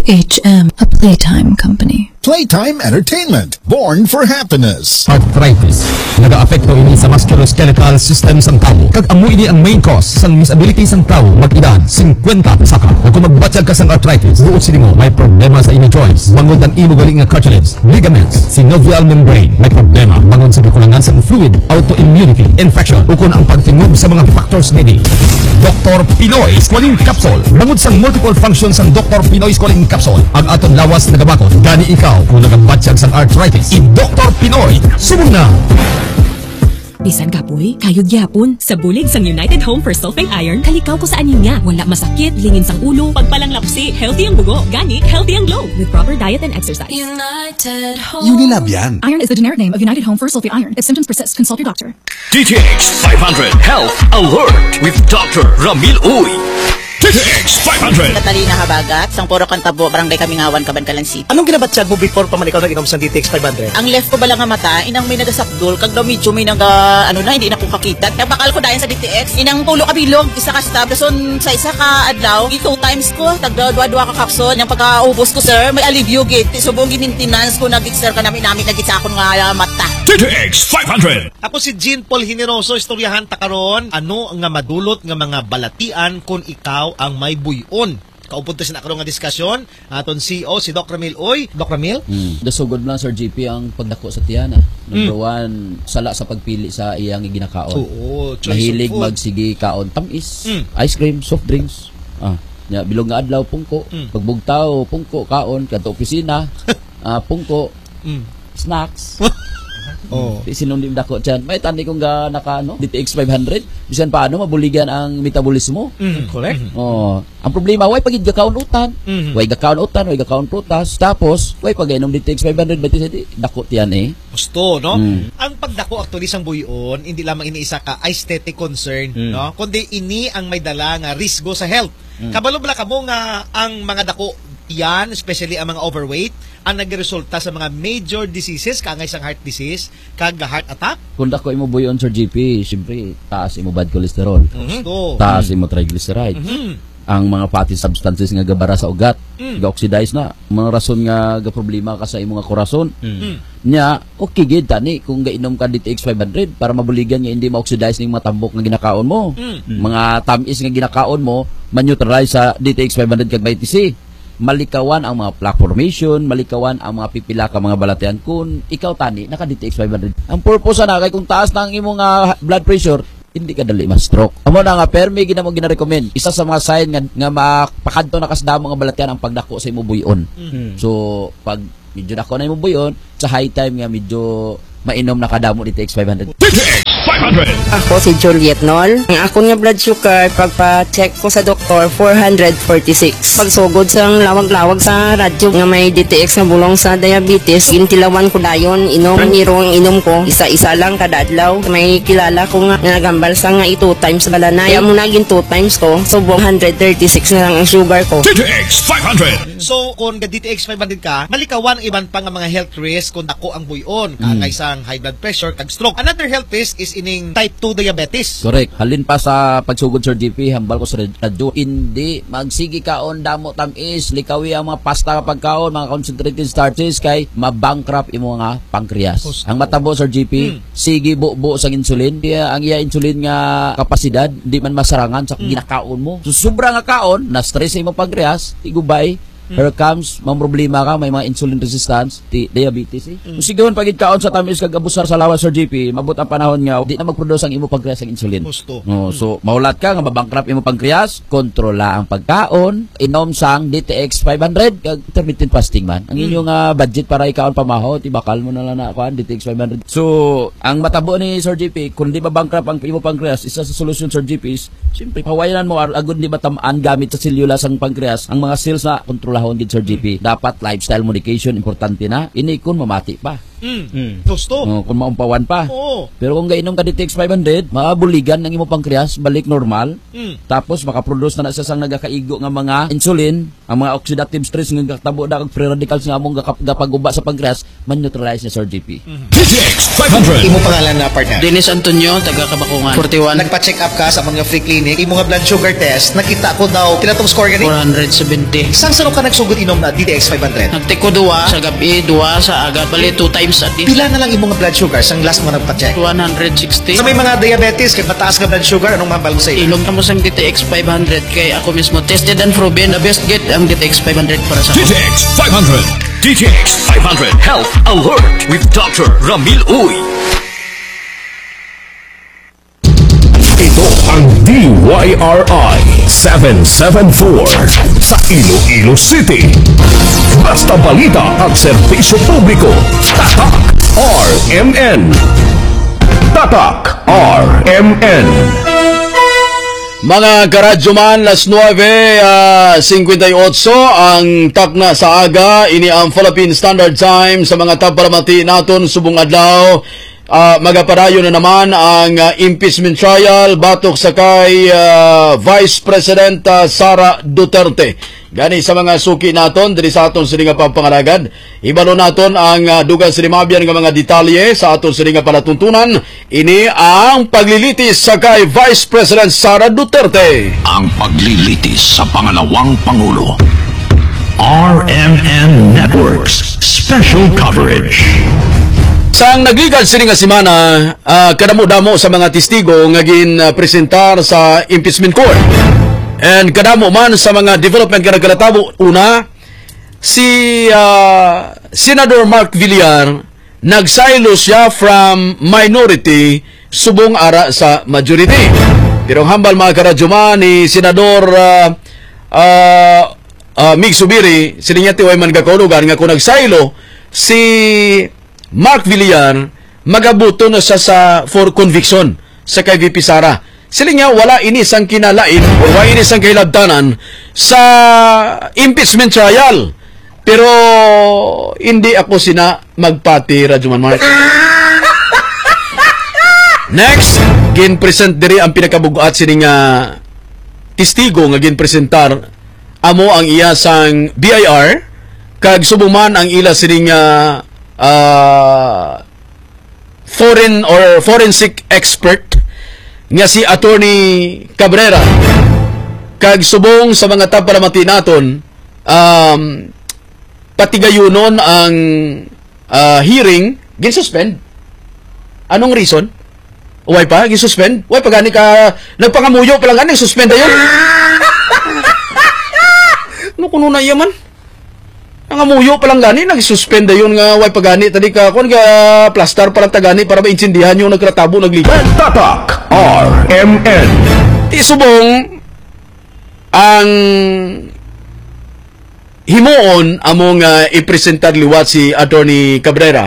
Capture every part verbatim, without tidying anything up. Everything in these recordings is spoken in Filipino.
H M, a playtime company. Playtime Entertainment, born for happiness. Arthritis. Nag-aapekto ini sa musculoskeletal system sang tao. Kag amo ini ang main cause sang disability sang tao mag-edad fifty saka. Kung magbatyag ka sang arthritis, buot sini mo may problema sa ini joints. Bangod ang imo galing nga cartilage, ligaments, synovial membrane, may problema. Bangod sa kakulangan sang fluid, autoimmunity, infection, ukon ang pagtingog sa mga factors nini. Doctor Pinoy Squalene Capsule. Bangod sang multiple functions sang Doctor Pinoy Squalene Capsule. Ang aton lawas na gabakot, gani ikaw kung nagabatyag sang arthritis. I Doctor Pinoy, subong na! Bisan kapoy, kayod gyapon. Sa bulig sang United Home for Sulfate Iron, kalikaw ko sa anemia. Wala masakit, lingin sang ulo, pagpalang lapsi, healthy ang bugo, gani, healthy ang glow. With proper diet and exercise. United Home. Unilab yan. Iron is the generic name of United Home for Sulfate Iron. If symptoms persist, consult your doctor. D T X five hundred Health Alert with Doctor Ramil Uy. D T X five hundred. Katalina Habagat, sang Puro Kantabo, Barangay Kamingawan, Cabancalan City. Anong ginabatyag mo before pa man ikaw nag-inom sa D T X five hundred? Ang left ko bala nga mata, inang may nagasakdol, kag daw medyo may naga, ano na, hindi na ko kakita. Kaya bakal ko dahil sa D T X, inang tulo kabilog, isa ka stab, son sa isa ka adlaw, two times ko, tagda dua-dua ka kapson, yung pagkaubos ko sir, may alivio git, subong ginintinance ko, nagit sir ka namin namin, nagit sa akong nga mata. D T X five hundred. Ako si Jean Paul Hineroso, istoryahan ta karon, ano nga madulot nga mga balatian kung ikaw ang may buyon. Kaupunta sa nakaroon nga diskusyon, aton C E O, si Doc Ramil Uy. Doc Ramil? Mm. Dasugod lang, Sir G P, ang pagdako sa tiyana. Number mm. one, sala sa pagpili sa iyang ginakaon. Oo, mahilig magsigi kaon, tamis, mm. ice cream, soft drinks. Ah, ya, bilog nga adlaw, pungko. Mm. Pagbugtaw, pungko, kaon, kadto opisina, ah, pungko, mm. snacks. Oh. Sinong dako dyan. May tandi kong ga naka ano, D T X five hundred. Bisan paano mabuligan ang metabolismo. Mm, correct. Oh. Ang problema, way pagid gakaon utan. Mm-hmm. Way gakaon utan, way gakaon prutas. Tapos, way pag-inom D T X five hundred, ba't hindi dako tiyan eh. Gusto, no? Mm. Ang pagdako actually sang buyon, hindi lamang iniisa ka aesthetic concern, mm. no? Kundi ini ang may dala nga risgo sa health. Mm. Kabalo bala kamo nga ang mga dako yan, especially ang mga overweight, ang nagresulta sa mga major diseases, kangay sang heart disease, kag heart attack. Kung dako imo buyon, Sir G P, siyempre, taas imo bad cholesterol. Mm-hmm. Taas imo triglyceride. Mm-hmm. Ang mga fatty substances nga gabara sa ugat, mm. ga-oxidize na. Mga rason nga ga-problema ka sa imo nga korason. Mm. Nya, okay gid tani kung gainom ka D T X five hundred para mabuligan nga hindi ma-oxidize ning mga tambok nga ginakaon mo. Mm. Mga tamis nga ginakaon mo, ma-neutralize sa D T X five hundred kag vitamin C. Malikawan ang mga plaque formation, malikawan ang mga pipila ka mga balatian kung ikaw tani naka D T X five hundred. Ang purpose na kay kung taas na ang imong uh, blood pressure, hindi ka dali ma-stroke. Amo na nga permi gina mo gina-recommend. Isa sa mga sign nga nga mapakadto na kasdamo nga balatian ang pagdako sa imong buyon. Mm-hmm. So pag medyo dako na imong buyon, sa high time nga medyo mainom na kadamo D T X five hundred. D T X five hundred. Ako si Juliet Nol. Ang ako nga blood sugar pagpa-check ko sa doktor four forty-six. Pagsugod sa lawag-lawag sa radyo nga may D T X nga bulong sa diabetes, intilawan ko dayon inom iro ang inom ko isa-isa lang kada adlaw. May kilala ko nga nagambal sa nga two times bala na. Kaya mo naging two times ko, so one thirty-six na lang ang sugar ko. D T X five hundred. So kung ga D T X five hundred ka, malikawan iban pa nga mga health risk kung dako ang buyon, kangay mm. sang high blood pressure kag stroke. Another health risk is ining type two diabetes. Correct. Halin pa sa pagsugod, Sir G P, hambal ko sa radyo, hindi magsigi kaon damo tamis, likawi ang mga pasta kapag kaon, mga concentrated starches kay mabankrupt imo nga pancreas. Posto. Ang matabo, Sir G P, hmm. sige buo-buo sang insulin, kaya ang iya insulin nga kapasidad di man masarangan sa hmm. ginakaon mo. So sobra nga kaon, na stress imo pancreas, igubay. Mm. Here comes, mga problema ka, may mga insulin resistance, di, diabetes eh. Mm. Kung sigawan pagid kaon sa tamis kag abusar sa lawas, Sir G P, mabot ang panahon nga, di na mag-produce ang imo pancreas ng insulin. Gusto. No, so, maulat ka, nga mabankrupt imo pancreas, kontrola ang pagkaon, inom sang D T X five hundred, kag intermittent fasting man. Ang inyong uh, budget para ikaon pamaho, tibakal mo na lang na kuan D T X five hundred. So, ang matabo ni Sir G P, kung di mabankrupt ang imo pancreas, isa sa solusyon, Sir G P, siyempre, pawayanan mo, agad di matamaan gamit sa selula sang pancreas, ang mga cells na kontrolahon gid, Sir G P. Dapat lifestyle modification, importante na. Ini kun mamati pa. Mm. Mm. Gusto. Oh, kung maumpawan pa. Oo. Pero kung gainom ka D T X five hundred, maabuligan ng imo pancreas, balik normal. Mm. Tapos makaproduce na na sa sang nagakaigo nga mga insulin, ang mga oxidative stress nga katabo na kag free radicals nga among gapaguba sa pancreas, man-neutralize ni Sir G P. Mm-hmm. D T X five hundred. Imo pangalan na partner? Dennis Antonio, taga Kabakungan. forty-one. Nagpa-check up ka sa mga free clinic, imo nga blood sugar test, nakita ko daw kinatong score gani four seventy. Sang sano ka ka nagsugod inom na D T X five hundred? Nagtiko duwa sa gabi, duwa sa agad. Bali, two times a day. Pila na lang imong blood sugars ang last mo nagpa-check? one sixty. Sa may mga diabetes, kaya mataas ka blood sugar, anong mambal ko sa iyo? Ilog na mo sa D T X five hundred kay ako mismo tested and proven. The best get ang D T X five hundred para sa D T X five hundred. D T X five hundred Health Alert with Doctor Ramil Uy. Ito ang D Y R I seven seven four sa Iloilo City. Basta balita at serbisyo publiko. Tatak R M N. Tatak R M N. Mga karadyo man, las nueve fifty-eight ang takna sa aga. Ini ang Philippine Standard Time sa mga tapalamati naton subong adlaw. Uh, magaparayo na naman ang uh, impeachment trial batok sa kay uh, Vice President uh, Sara Duterte. Gani sa mga suki naton diri sa aton sining pampangalagad. Ibalo naton ang uh, dugang sinimabyan nga mga detalye sa aton sining palatuntunan. Ini ang paglilitis sa kay Vice President Sara Duterte. Ang paglilitis sa pangalawang pangulo. R M N Networks Special Coverage. Sang nagligal sini nga semana, uh, kadamo-damo sa mga testigo nga gin-presentar uh, sa impeachment court. And kadamo man sa mga development nga nagkalatabo. Una, si uh, Senador Mark Villar nagsaylo siya from minority subong ara sa majority. Pero hambal mga karadyoman ni Senador uh, uh, uh, Mig Subiri, sininyati way man kakaunugan nga kung nagsaylo si Mark Villar, magabuto na siya sa for conviction sa kay V P Sara. Sila nga wala ini sang kinalain o wala ini sang kahilabtanan sa impeachment trial. Pero hindi ako sina magpati, Radyoman Mark. Next, gin-present diri ang pinakabugat sini nga testigo nga gin-presentar amo ang iya sang B I R kag subuman ang ila sini nga Uh, foreign or forensic expert nga si Attorney Cabrera kag subong sa mga tapalamati naton um, patigayunon ang uh, hearing gin-suspend. Anong reason? Uway pa? Gin-suspend? Uway pa gani ka nagpangamuyo pa lang gani suspend ayon. Ano kuno na yaman? Ang amuyo pa lang gani, nag-suspend yun nga way pagani. Tadi ka, kung nga plaster pa lang tagani para maintindihan yung nagkratabo, naglipat. Tatak R M N. Isubong ang himuon among uh, ipresentar liwat si Attorney Cabrera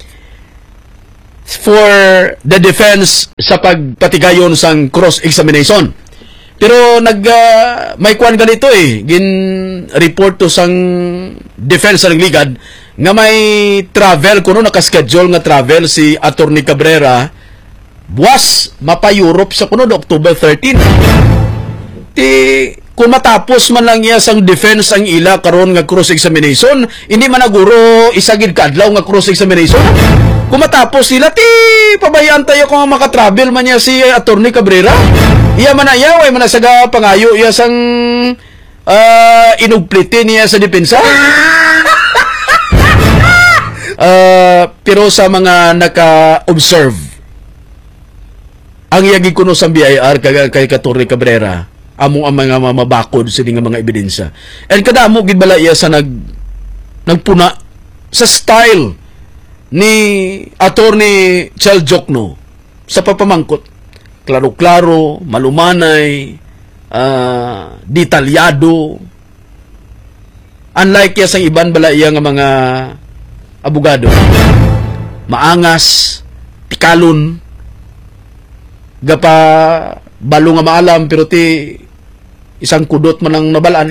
for the defense sa pagpatigayon sang cross-examination. Pero nag uh, may kuan ganito eh gin report to sang defense ng ligad nga may travel kuno naka-schedule nga travel si Attorney Cabrera buwas mapa Europe sa kuno October thirteenth. Ti kung matapos man lang iya sang defense ang ila karon nga cross examination, hindi man naguro isagid kadlaw nga cross examination. Kung matapos sila, ti pabayaan tayo kung makatravel man niya si Attorney Cabrera. Iya man na iya, way man na saga pangayo iya sang uh, inugplite niya sa depensa. uh, pero sa mga naka-observe, ang iyagi kuno sa B I R kay, kay Attorney Cabrera, amo ang mga mabakod sa nga mga ebidensya. And kadamo gid bala iya sa nag nagpuna sa style ni Attorney Chel Jokno sa papamangkot. Klaro-klaro, malumanay, uh, detalyado. Unlike ya sang iban bala iya nga mga abogado. Maangas, tikalon, gapa balo nga maalam pero ti isang kudot man ang nabalaan.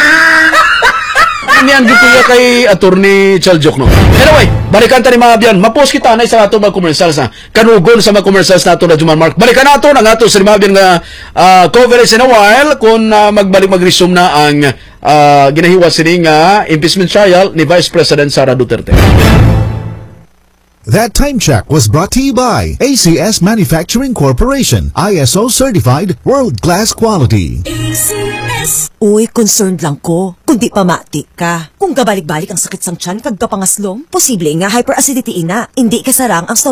Ini ang gituya kay Attorney Chel Jokno. Anyway, balikan ta ni mga biyan. Mapos kita na sa ato mga commercials na. Kanugon sa mga commercials na ato na Juman Mark. Balikan na ato ang ato sa mga biyan nga uh, coverage in a while kung uh, magbalik mag-resume na ang uh, ginahiwa sini nga impeachment trial ni Vice President Sara Duterte. That time check was brought to you by A C S Manufacturing Corporation, I S O certified, world-class quality. A C S. Uy, concerned lang ko. Kung di pa mati ka. Kung gabalik-balik ang sakit sang tiyan kag kapangaslom, posible nga hyperacidity ina. Hindi kasarang ang